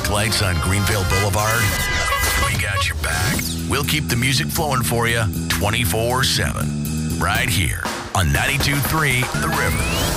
brake lights on Greenville Boulevard? We got your back. We'll keep the music flowing for you 24/7. Right here on 92.3 The River.